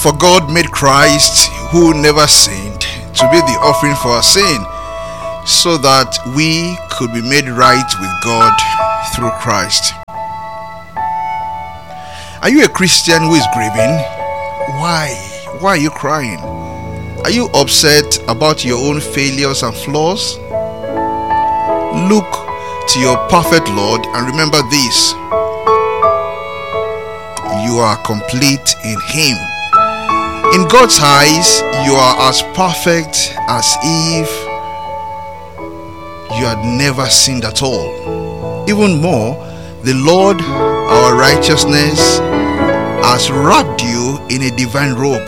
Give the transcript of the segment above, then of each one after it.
For God made Christ, who never sinned, to be the offering for our sin, so that we could be made right with God through Christ. Are you a Christian who is grieving? Why? Why are you crying? Are you upset about your own failures and flaws? Look to your perfect Lord and remember this: you are complete in Him. In God's eyes, you are as perfect as if you had never sinned at all. Even more, the Lord, our righteousness, has wrapped you in a divine robe.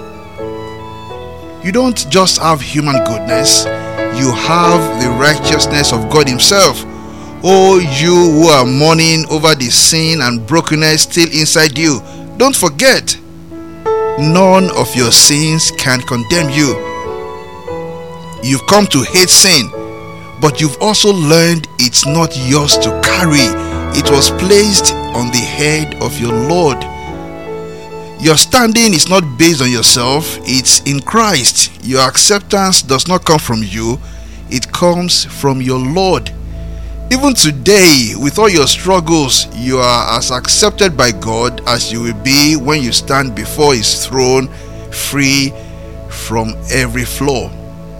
You don't just have human goodness, you have the righteousness of God Himself. Oh, you who are mourning over the sin and brokenness still inside you, don't forget, none of your sins can condemn you. You've come to hate sin, but you've also learned it's not yours to carry. It was placed on the head of your Lord. Your standing is not based on yourself, it's in Christ. Your acceptance does not come from you, it comes from your Lord. Even today, with all your struggles, you are as accepted by God as you will be when you stand before His throne, free from every flaw.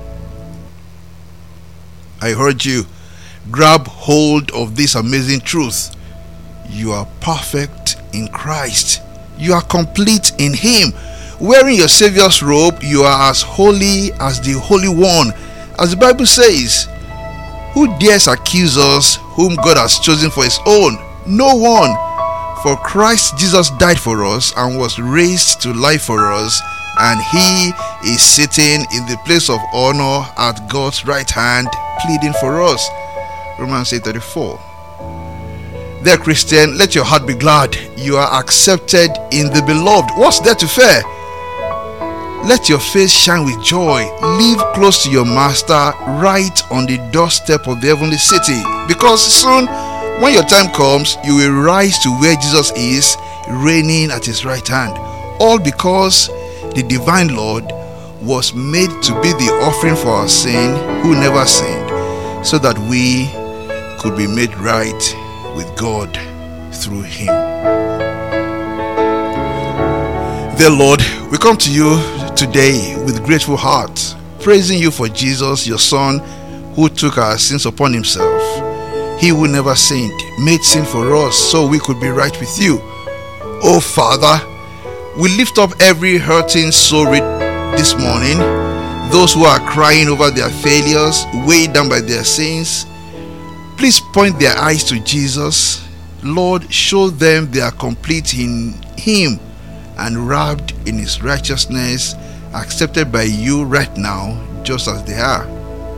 I urge you, grab hold of this amazing truth. You are perfect in Christ. You are complete in Him. Wearing your Savior's robe, you are as holy as the Holy One. As the Bible says, who dares accuse us whom God has chosen for His own? No one. For Christ Jesus died for us and was raised to life for us, and He is sitting in the place of honor at God's right hand, pleading for us. Romans 8:34. Dear Christian, let your heart be glad. You are accepted in the beloved. What's there to fear? Let your face shine with joy. Live close to your Master, right on the doorstep of the heavenly city. Because soon, when your time comes, you will rise to where Jesus is, reigning at His right hand. All because the divine Lord was made to be the offering for our sin, who never sinned, so that we could be made right with God through Him. Dear Lord, we come to You today with grateful hearts, praising You for Jesus, Your Son, who took our sins upon Himself. He who never sinned made sin for us so we could be right with You. Oh Father, we lift up every hurting soul this morning, those who are crying over their failures, weighed down by their sins. Please point their eyes to Jesus. Lord, show them they are complete in Him and wrapped in His righteousness, accepted by You right now, just as they are.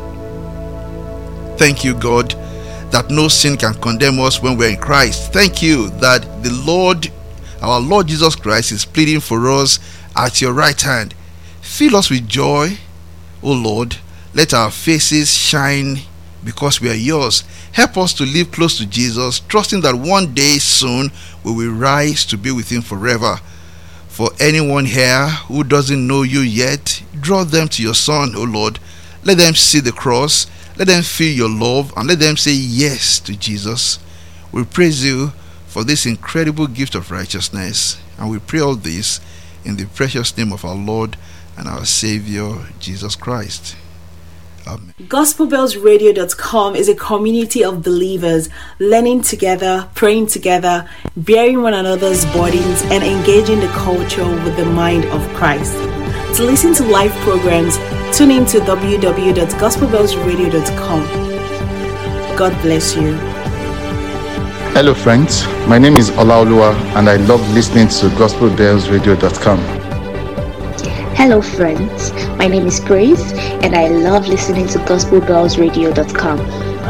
Thank You, God, that no sin can condemn us when we're in Christ. Thank You that the Lord, our Lord Jesus Christ, is pleading for us at Your right hand. Fill us with joy, O Lord. Let our faces shine because we are Yours. Help us to live close to Jesus, trusting that one day soon we will rise to be with Him forever. For anyone here who doesn't know You yet, draw them to Your Son, O Lord. Let them see the cross, let them feel Your love, and let them say yes to Jesus. We praise You for this incredible gift of righteousness, and we pray all this in the precious name of our Lord and our Savior, Jesus Christ. Amen. GospelBellsRadio.com is a community of believers learning together, praying together, bearing one another's burdens, and engaging the culture with the mind of Christ. To listen to live programs, tune in to www.gospelbellsradio.com. God bless you. Hello friends, my name is Olaoluwa and I love listening to GospelBellsRadio.com. Hello friends, my name is Praise and I love listening to GospelBellsRadio.com.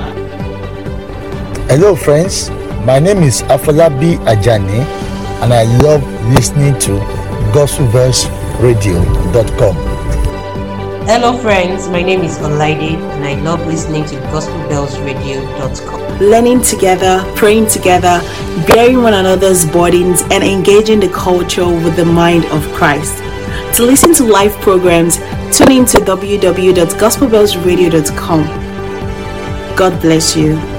Hello friends, my name is Afolabi Ajani and I love listening to GospelBellsRadio.com. Hello friends, my name is Olaide and I love listening to GospelBellsRadio.com. Learning together, praying together, bearing one another's burdens, and engaging the culture with the mind of Christ. To listen to live programs, tune in to www.gospelbellsradio.com. God bless you.